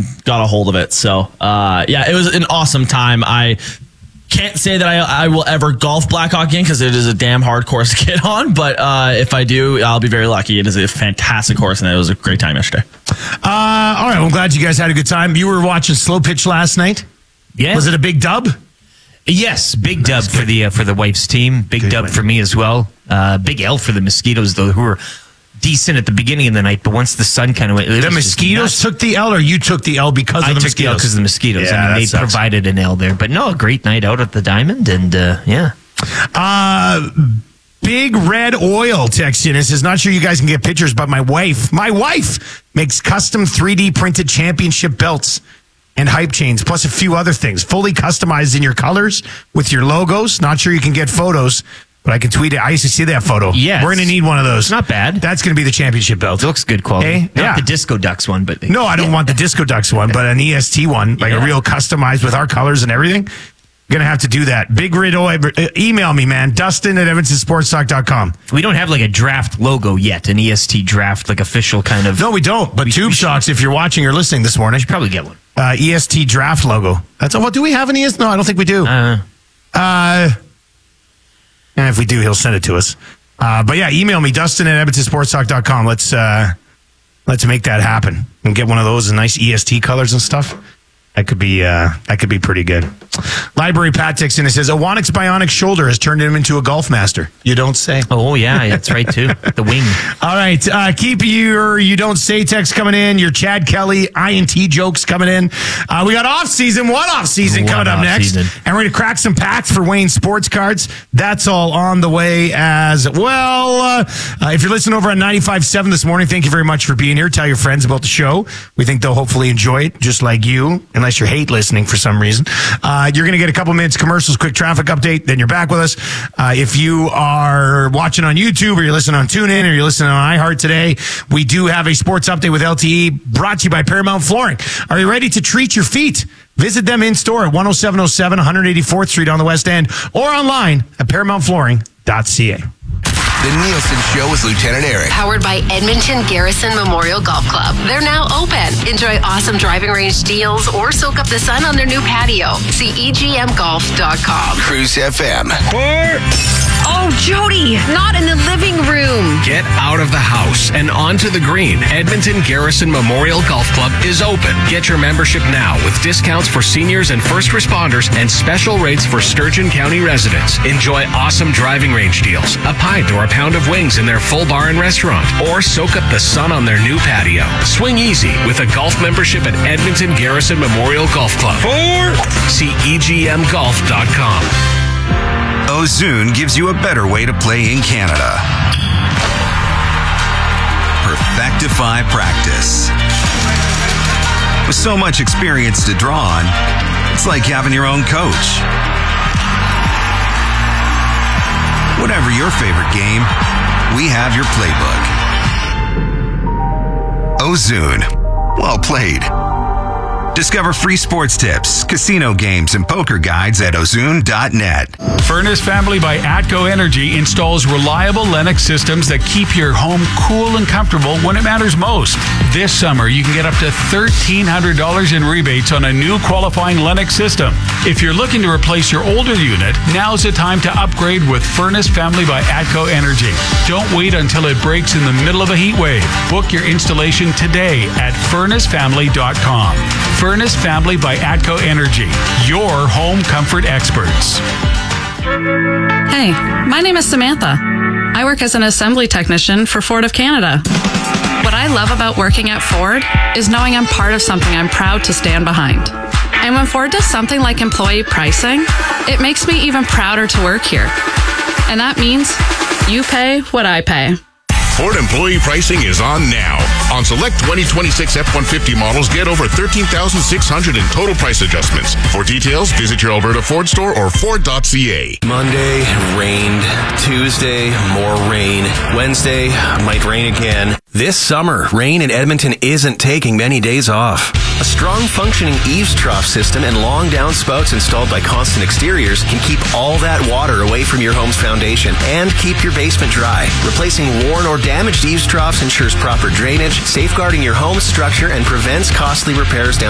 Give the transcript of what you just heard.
got a hold of it. So, it was an awesome time. I can't say that I will ever golf Blackhawk again because it is a damn hard course to get on. But if I do, I'll be very lucky. It is a fantastic course, and it was a great time yesterday. All right. Well, I'm glad you guys had a good time. You were watching Slow Pitch last night? Yeah. Was it a big dub? Yes, big dub for the Wife's team. Big dub for me as well. Big L for the Mosquitoes, though, who were decent at the beginning of the night, but once the sun kind of went... The Mosquitoes took the L, or you took the L because of the Mosquitoes? I took the L because of the Mosquitoes. Yeah, I mean, they provided an L there. But no, a great night out at the Diamond, and Big Red Oil texts in and says, not sure you guys can get pictures, but my wife makes custom 3D printed championship belts and hype chains, plus a few other things. Fully customized in your colors with your logos. Not sure you can get photos, but I can tweet it. I used to see that photo. Yes. We're going to need one of those. Not bad. That's going to be the championship belt. It looks good quality. Hey? Not the Disco Ducks one, but... No, I don't want the Disco Ducks one, but an EST one, like a real customized with our colors and everything. Going to have to do that. Big Red Oil, email me, man. Dustin at EvanstonSportsTalk.com. We don't have like a draft logo yet, an EST draft, like official kind of... No, we don't. But Tube Socks, if you're watching or listening this morning... I should probably get one. EST draft logo. That's all. What, do we have an EST? No, I don't think we do. And if we do, he'll send it to us. But yeah, email me, Dustin at EvanstonSportsTalk.com. Let's make that happen and get one of those in nice EST colors and stuff. That could be pretty good. Library Pat texts in and says, Owanek's bionic shoulder has turned him into a golf master. You don't say. Oh, yeah, that's right, too. The wing. All right. Keep your You Don't Say text coming in. Your Chad Kelly INT jokes coming in. We got off-season, coming up next. And we're going to crack some packs for Wayne Sports Cards. That's all on the way as well. If you're listening over on 95.7 this morning, thank you very much for being here. Tell your friends about the show. We think they'll hopefully enjoy it, just like you, unless you hate listening for some reason. You're going to get a couple minutes commercials, quick traffic update, then you're back with us. If you are watching on YouTube or you're listening on TuneIn or you're listening on iHeart today, we do have a sports update with LTE brought to you by Paramount Flooring. Are you ready to treat your feet? Visit them in store at 10707 184th Street on the West End or online at ParamountFlooring.ca. The Nielsen Show with Lieutenant Eric. Powered by Edmonton Garrison Memorial Golf Club. They're now open. Enjoy awesome driving range deals or soak up the sun on their new patio. See EGMGolf.com. Cruise FM. Oh, Jody, not in the living room. Get out of the house and onto the green. Edmonton Garrison Memorial Golf Club is open. Get your membership now with discounts for seniors and first responders and special rates for Sturgeon County residents. Enjoy awesome driving range deals, a pint or a pound of wings in their full bar and restaurant, or soak up the sun on their new patio. Swing easy with a golf membership at Edmonton Garrison Memorial Golf Club. See EGMGolf.com. Ozune gives you a better way to play in Canada. Perfectify practice. With so much experience to draw on, it's like having your own coach. Whatever your favorite game, we have your playbook. Ozune. Well played. Discover free sports tips, casino games, and poker guides at ozune.net. Furnace Family by ATCO Energy installs reliable Lennox systems that keep your home cool and comfortable when it matters most. This summer, you can get up to $1,300 in rebates on a new qualifying Lennox system. If you're looking to replace your older unit, now's the time to upgrade with Furnace Family by ATCO Energy. Don't wait until it breaks in the middle of a heat wave. Book your installation today at furnacefamily.com. Furnace Family by ATCO Energy, your home comfort experts. Hey, my name is Samantha. I work as an assembly technician for Ford of Canada. What I love about working at Ford is knowing I'm part of something I'm proud to stand behind. And when Ford does something like employee pricing, it makes me even prouder to work here. And that means you pay what I pay. Ford employee pricing is on now. On select 2026 F-150 models, get over $13,600 in total price adjustments. For details, visit your Alberta Ford store or Ford.ca. Monday, rained. Tuesday, more rain. Wednesday, might rain again. This summer, rain in Edmonton isn't taking many days off. A strong functioning eaves trough system and long downspouts installed by Constant Exteriors can keep all that water away from your home's foundation and keep your basement dry. Replacing worn or damaged eaves troughs ensures proper drainage, safeguarding your home's structure, and prevents costly repairs down